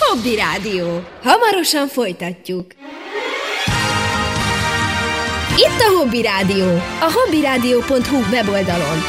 Hobby Rádió. Hamarosan folytatjuk. Itt a Hobby Rádió, a hobbyradio.hu weboldalon.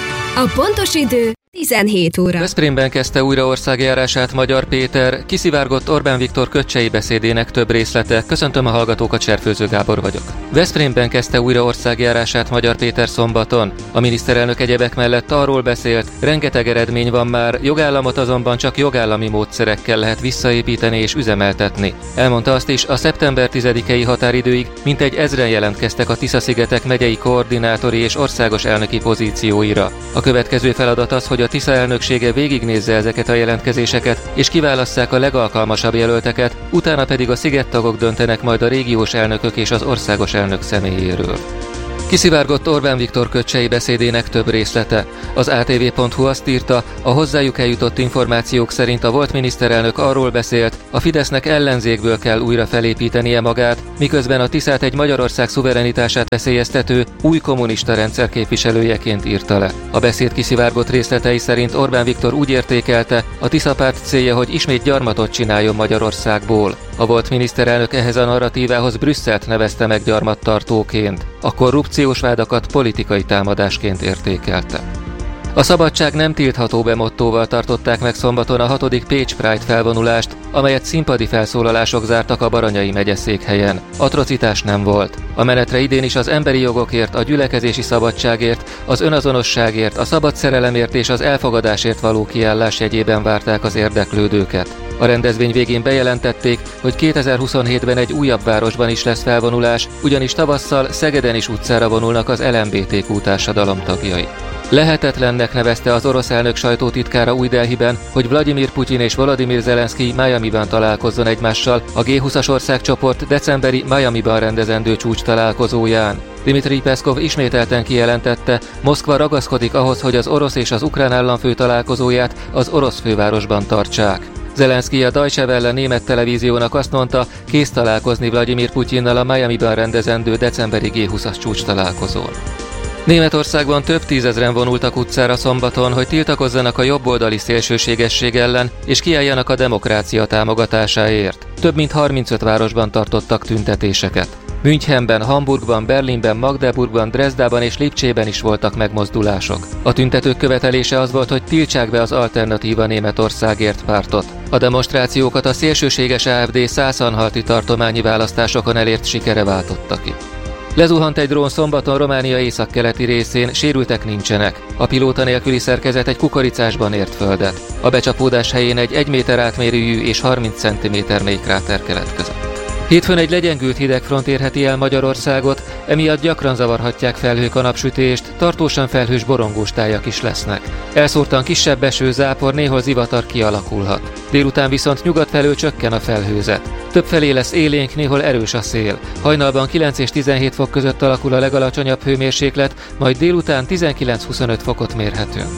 A pontos idő 17 óra. Veszprémben kezdte újra országjárását Magyar Péter, kiszivárgott Orbán Viktor köccsei beszédének több részlete. Köszöntöm a hallgatókat, Cserfőző Gábor vagyok. Veszprémben kezdte újra országjárását Magyar Péter szombaton. A miniszterelnök egyebek mellett arról beszélt, rengeteg eredmény van már, jogállamot azonban csak jogállami módszerekkel lehet visszaépíteni és üzemeltetni. Elmondta azt is, a szeptember 10-i határidőig mintegy 1000-en jelentkeztek a Tisza-szigetek megyei koordinátori és országos elnöki pozícióira. A következő feladat az, hogy a Tisza elnöksége végignézze ezeket a jelentkezéseket, és kiválasszák a legalkalmasabb jelölteket, utána pedig a szigettagok döntenek majd a régiós elnökök és az országos elnök személyéről. Kiszivárgott Orbán Viktor köccsei beszédének több részlete. Az ATV.hu azt írta, a hozzájuk eljutott információk szerint a volt miniszterelnök arról beszélt, a Fidesznek ellenzékből kell újra felépítenie magát, miközben a Tiszát egy Magyarország szuverenitását veszélyeztető, új kommunista rendszer képviselőjeként írta le. A beszéd kiszivárgott részletei szerint Orbán Viktor úgy értékelte, a Tisza párt célja, hogy ismét gyarmatot csináljon Magyarországból. A volt miniszterelnök ehhez a narratívához Brüsszelt nevezte meg gyarmattartóként. A korrupciós vádakat politikai támadásként értékelte. A szabadság nem tiltható be mottóval tartották meg szombaton a 6. Pécs Pride felvonulást, amelyet színpadi felszólalások zártak a Baranyai megyeszékhelyen. Atrocitás nem volt. A menetre idén is az emberi jogokért, a gyülekezési szabadságért, az önazonosságért, a szabad szerelemért és az elfogadásért való kiállás jegyében várták az érdeklődőket. A rendezvény végén bejelentették, hogy 2027-ben egy újabb városban is lesz felvonulás, ugyanis tavasszal Szegeden is utcára vonulnak az LMBTQ társadalom tagjai. Lehetetlennek nevezte az orosz elnök sajtótitkára Új Delhiben, hogy Vladimir Putyin és Volodymyr Zelenszkij Miamiban találkozzon egymással a G20-as országcsoport decemberi Miamiban rendezendő csúcs találkozóján. Dmitri Peszkov ismételten kijelentette, Moszkva ragaszkodik ahhoz, hogy az orosz és az ukrán államfő találkozóját az orosz fővárosban tartsák. Zelenszkij a Deutsche Welle német televíziónak azt mondta, kész találkozni Vladimir Putyinnal a Miamiban rendezendő decemberi G20-as csúcs találkozón. Németországban több tízezren vonultak utcára szombaton, hogy tiltakozzanak a jobboldali szélsőségesség ellen, és kiálljanak a demokrácia támogatásáért. Több mint 35 városban tartottak tüntetéseket. Münchenben, Hamburgban, Berlinben, Magdeburgban, Dresdában és Lipcsében is voltak megmozdulások. A tüntetők követelése az volt, hogy tiltsák be az Alternatíva Németországért pártot. A demonstrációkat a szélsőséges AfD szászanhalti tartományi választásokon elért sikere váltotta ki. Lezuhant egy drón szombaton Románia északkeleti részén, sérültek nincsenek. A pilóta nélküli szerkezet egy kukoricásban ért földet. A becsapódás helyén egy 1 méter átmérőjű és 30 cm mély kráter keletkezett. Hétfőn egy legyengült hidegfront érheti el Magyarországot, emiatt gyakran zavarhatják felhők a napsütést, tartósan felhős borongós tájak is lesznek. Elszórtan kisebb eső, zápor, néhol zivatar kialakulhat. Délután viszont nyugat felől csökken a felhőzet. Többfelé lesz élénk, néhol erős a szél. Hajnalban 9 és 17 fok között alakul a legalacsonyabb hőmérséklet, majd délután 19-25 fokot mérhetünk.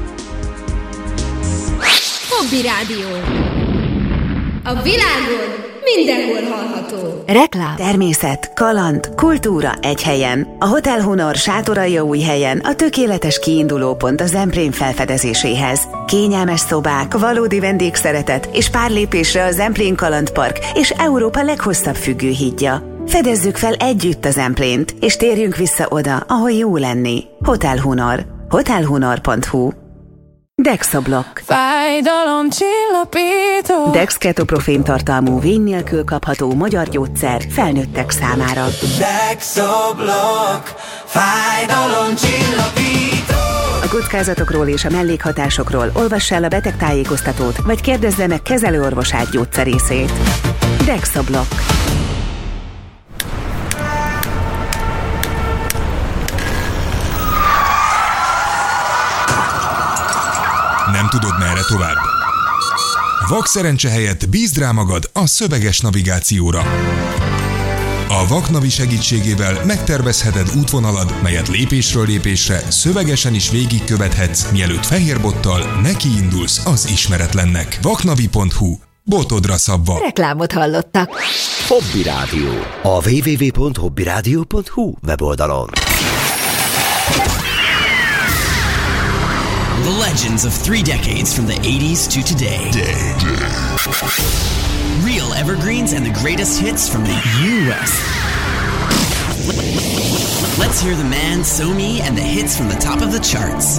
Hobby Rádió. A világon mindenhol hallható. Reklám, természet, kaland, kultúra egy helyen. A Hotel Honor Sátoraljaújhelyen a tökéletes kiindulópont a Zemplén felfedezéséhez. Kényelmes szobák, valódi vendégszeretet és pár lépésre a Zemplén Kalandpark és Európa leghosszabb függőhídja. Fedezzük fel együtt a Zemplént, és térjünk vissza oda, ahol jó lenni. Hotel Honor. Hotelhonor.hu. Dexablock. Fájdalomcsillapító. Dex ketoprofén tartalmú vény nélkül kapható magyar gyógyszer felnőttek számára. Dexablock. Fájdalomcsillapító. A kockázatokról és a mellékhatásokról olvass el a betegtájékoztatót, vagy kérdezze meg kezelőorvosát gyógyszerészét. Dexablock. Nem tudod, merre tovább? Vakszerencse helyett bízd rá magad a szöveges navigációra. A Vaknavi segítségével megtervezheted útvonalad, melyet lépésről lépésre szövegesen is végigkövethetsz, mielőtt fehérbottal nekiindulsz az ismeretlennek. Vaknavi.hu. Botodra szabva. Reklámot hallottak. Hobby Rádió. A www.hobbyradio.hu weboldalon. The legends of 3 decades from the 80s to today. evergreens and the greatest hits from the U.S. Let's hear the man, So-Me, and the hits from the top of the charts.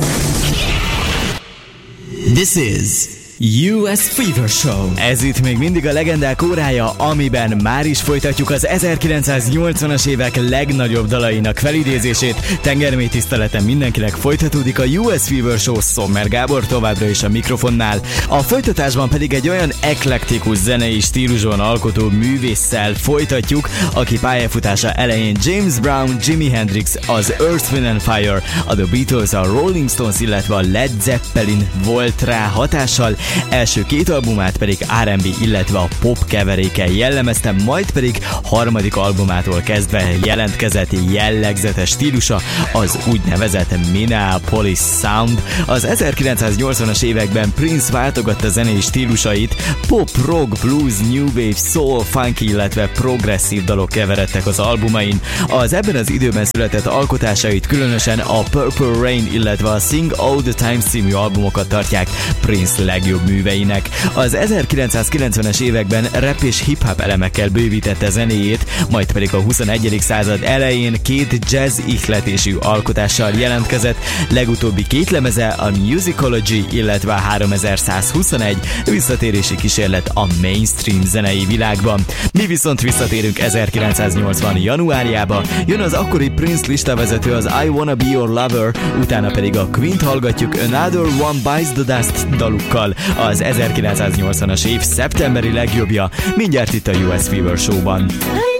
This is US Fever Show. Ez itt még mindig a legendák órája, amiben már is folytatjuk az 1980-as évek legnagyobb dalainak felidézését. Tengermély tiszteleten mindenkinek, folytatódik a US Fever Show, Sommer Gábor továbbra is a mikrofonnál. A folytatásban pedig egy olyan eklektikus zenei stílusban alkotó művésszel folytatjuk, aki pályafutása elején James Brown, Jimi Hendrix, az Earth, Wind and Fire, a The Beatles, a Rolling Stones, illetve a Led Zeppelin volt rá hatással. Első két albumát pedig R&B, illetve a pop keverékkel jellemezte, majd pedig harmadik albumától kezdve jelentkezett jellegzetes stílusa, az úgynevezett Minneapolis Sound. Az 1980-as években Prince váltogatta zenei stílusait, pop, rock, blues, new wave, soul, funky, illetve progresszív dalok keveredtek az albumain. Az ebben az időben született alkotásait különösen a Purple Rain, illetve a Sing All the Time című albumokat tartják Prince legjobb műveinek. Az 1990-es években rap és hip-hop elemekkel bővítette zenéjét, majd pedig a 21. század elején két jazz ihletésű alkotással jelentkezett, legutóbbi két lemeze a Musicology, illetve a 3121 visszatérési kísérlet a mainstream zenei világban. Mi viszont visszatérünk 1980 januárjába, jön az akkori Prince listavezető, az I Wanna Be Your Lover, utána pedig a Queen-t hallgatjuk Another One Bites the Dust dalukkal, az 1980-as év szeptemberi legjobbja, mindjárt itt a US Fever Show-ban.